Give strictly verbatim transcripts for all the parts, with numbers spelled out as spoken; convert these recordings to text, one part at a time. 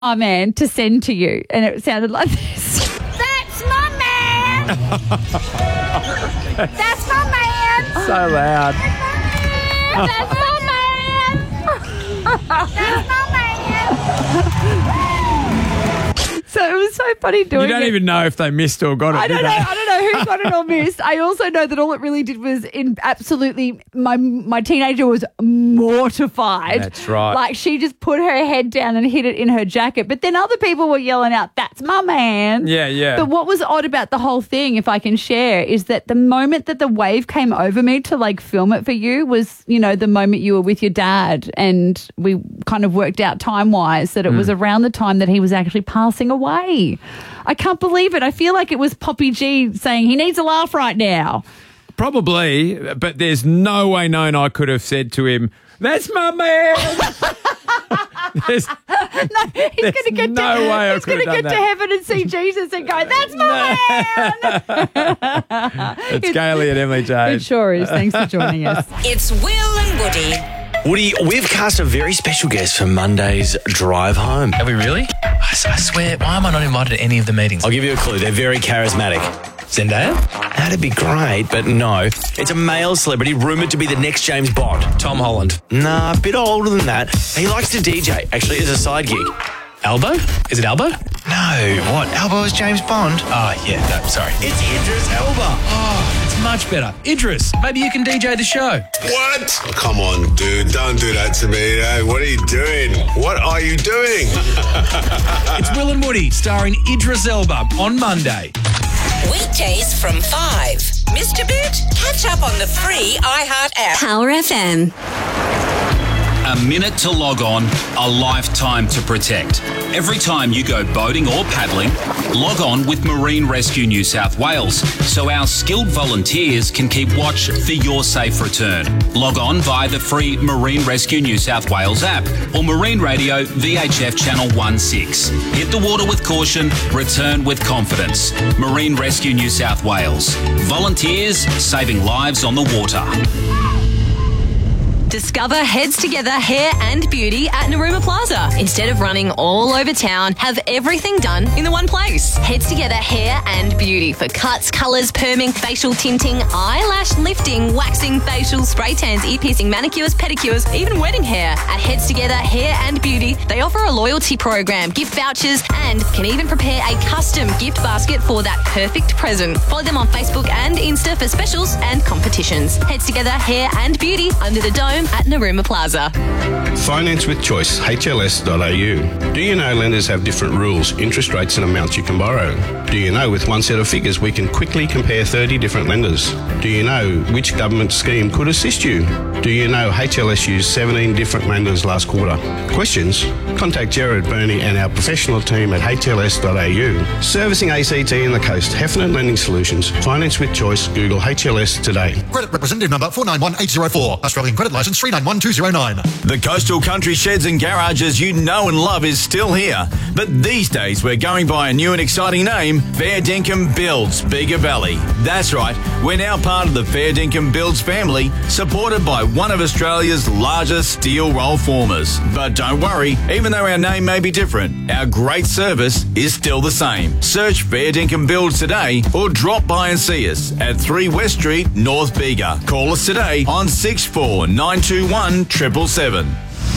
my man to send to you. And it sounded like this. That's my man. That's my man. So loud. That's my man. That's my man. So it was so funny doing it. You don't it. even know if they missed or got it, I don't did know. they? I don't know who got it or missed. I also know that all it really did was in absolutely my my teenager was mortified. That's right. Like she just put her head down and hid it in her jacket. But then other people were yelling out, "That's my man." Yeah, yeah. But what was odd about the whole thing, if I can share, is that the moment that the wave came over me to like film it for you was, you know, the moment you were with your dad, and we kind of worked out time wise that it mm. was around the time that he was actually passing away. Way. I can't believe it. I feel like it was Poppy G saying he needs a laugh right now. Probably, but there's no way known I could have said to him, "That's my man." there's no, he's going to get, no to, way I he's gonna get to heaven and see Jesus and go, "That's my man." It's Kaylee and Emily Jade. It sure is. Thanks for joining us. It's Will and Woody. Woody, we've cast a very special guest for Monday's drive home. Have we really? I, I swear, why am I not invited to any of the meetings? I'll give you a clue. They're very charismatic. Zendaya? That'd be great, but no. It's a male celebrity rumoured to be the next James Bond. Tom Holland. Nah, a bit older than that. He likes to D J, actually, as a side gig. Albo? Is it Albo? No, what? Albo is James Bond? Oh, yeah, no, sorry. It's Idris Elba. Oh, it's much better. Idris, maybe you can D J the show. What? Oh, come on, dude. Don't do that to me. Hey, what are you doing? What are you doing? It's Will and Woody starring Idris Elba on Monday. Weekdays from five. Missed a bit? Catch up on the free iHeart app. Power F M. A minute to log on, a lifetime to protect. Every time you go boating or paddling, log on with Marine Rescue New South Wales so our skilled volunteers can keep watch for your safe return. Log on via the free Marine Rescue New South Wales app or Marine Radio V H F Channel sixteen. Hit the water with caution, return with confidence. Marine Rescue New South Wales. Volunteers saving lives on the water. Discover Heads Together Hair and Beauty at Narooma Plaza. Instead of running all over town, have everything done in the one place. Heads Together Hair and Beauty for cuts, colours, perming, facial tinting, eyelash lifting, waxing, facial, spray tans, ear piercing, manicures, pedicures, even wedding hair. At Heads Together Hair and Beauty, they offer a loyalty program, gift vouchers, and can even prepare a custom gift basket for that perfect present. Follow them on Facebook and Insta for specials and competitions. Heads Together Hair and Beauty under the dome at Narooma Plaza. Finance with Choice, H L S dot A U. Do you know lenders have different rules, interest rates and amounts you can borrow? Do you know with one set of figures we can quickly compare thirty different lenders? Do you know which government scheme could assist you? Do you know H L S used seventeen different lenders last quarter? Questions? Contact Gerard Burney and our professional team at H L S dot A U. Servicing A C T and the coast, Heffernan Lending Solutions. Finance with Choice, Google H L S today. Credit representative number four nine one eight zero four. Australian credit licence three nine one two zero nine. The Coastal Country Sheds and Garages you know and love is still here. But these days we're going by a new and exciting name, Fair Dinkum Builds Bega Valley. That's right, we're now part of the Fair Dinkum Builds family, supported by one of Australia's largest steel roll formers. But don't worry, even though our name may be different, our great service is still the same. Search Fair Dinkum Builds today or drop by and see us at three West Street, North Bega. Call us today on six four nine two one seven seven seven.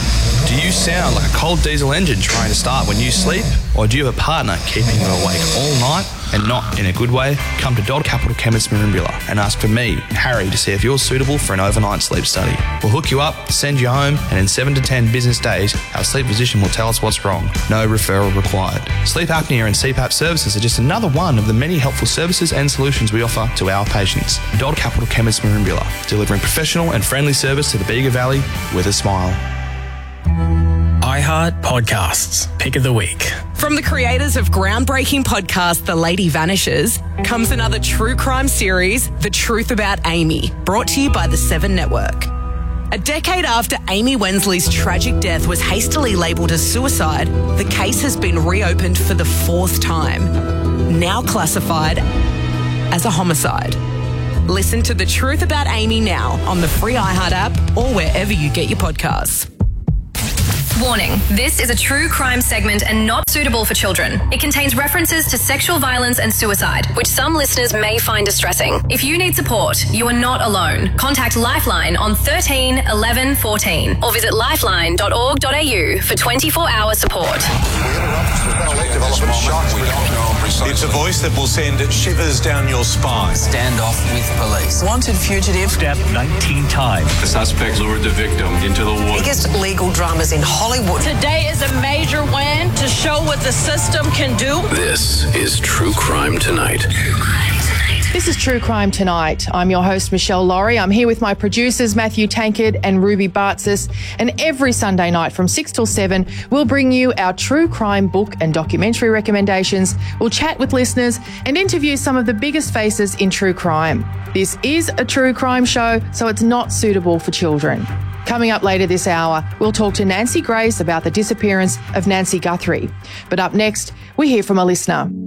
Do you sound like a cold diesel engine trying to start when you sleep? Or do you have a partner keeping you awake all night and not in a good way? Come to Dodd Capital Chemist Merimbula and ask for me, Harry, to see if you're suitable for an overnight sleep study. We'll hook you up, send you home, and in seven to ten business days, our sleep physician will tell us what's wrong. No referral required. Sleep apnea and C PAP services are just another one of the many helpful services and solutions we offer to our patients. Dodd Capital Chemist Merimbula, delivering professional and friendly service to the Bega Valley with a smile. iHeart Podcasts, Pick of the Week. From the creators of groundbreaking podcast The Lady Vanishes comes another true crime series, The Truth About Amy, brought to you by the Seven Network. A decade after Amy Wensley's tragic death was hastily labelled as suicide, the case has been reopened for the fourth time, now classified as a homicide. Listen to The Truth About Amy now on the free iHeart app or wherever you get your podcasts. Warning, this is a true crime segment and not suitable for children. It contains references to sexual violence and suicide, which some listeners may find distressing. If you need support, you are not alone. Contact Lifeline on thirteen eleven fourteen or visit lifeline dot org dot a u for twenty-four hour support. It's a voice that will send shivers down your spine. Stand off with police. Wanted fugitive. Stabbed nineteen times. The suspect lured the victim into the water. Biggest legal dramas in Hollywood. Today is a major win to show what the system can do. This is True Crime Tonight. This is True Crime Tonight. I'm your host, Michelle Laurie. I'm here with my producers, Matthew Tankard and Ruby Bartzis. And every Sunday night from six till seven, we'll bring you our true crime book and documentary recommendations. We'll chat with listeners and interview some of the biggest faces in true crime. This is a true crime show, so it's not suitable for children. Coming up later this hour, we'll talk to Nancy Grace about the disappearance of Nancy Guthrie. But up next, we hear from a listener.